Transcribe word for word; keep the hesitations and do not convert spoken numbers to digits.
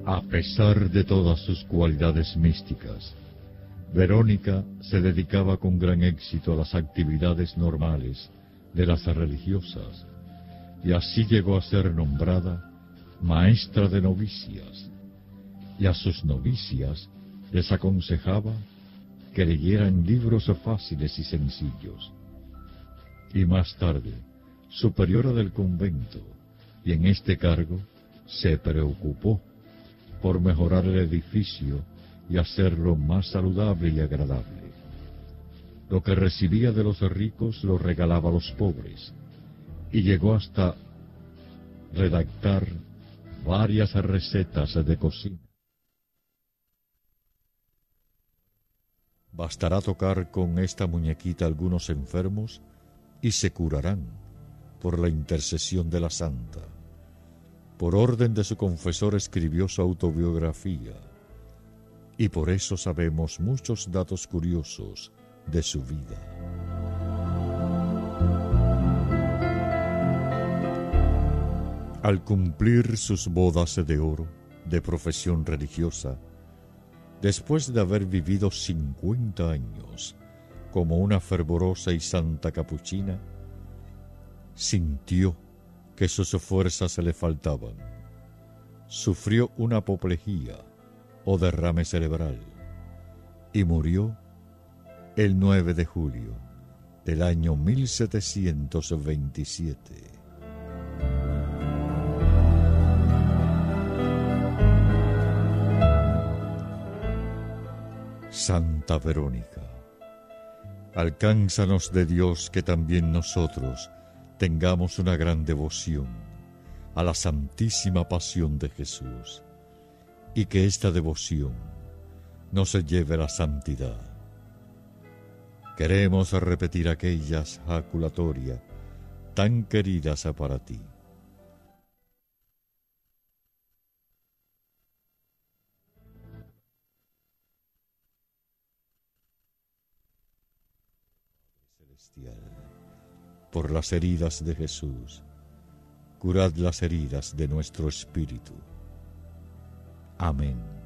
A pesar de todas sus cualidades místicas, Verónica se dedicaba con gran éxito a las actividades normales de las religiosas, y así llegó a ser nombrada maestra de novicias, y a sus novicias les aconsejaba que leyeran libros fáciles y sencillos. Y más tarde, superiora del convento, y en este cargo se preocupó por mejorar el edificio y hacerlo más saludable y agradable. Lo que recibía de los ricos lo regalaba a los pobres, y llegó hasta redactar varias recetas de cocina. Bastará tocar con esta muñequita a algunos enfermos y se curarán por la intercesión de la santa. Por orden de su confesor escribió su autobiografía, y por eso sabemos muchos datos curiosos de su vida. Al cumplir sus bodas de oro de profesión religiosa, después de haber vivido cincuenta años como una fervorosa y santa capuchina, sintió que sus fuerzas le faltaban. Sufrió una apoplejía o derrame cerebral y murió el nueve de julio del año mil setecientos veintisiete. Santa Verónica, alcánzanos de Dios que también nosotros tengamos una gran devoción a la Santísima Pasión de Jesús, y que esta devoción nos lleve a la santidad. Queremos repetir aquellas jaculatorias tan queridas para ti. Por las heridas de Jesús, curad las heridas de nuestro espíritu. Amén.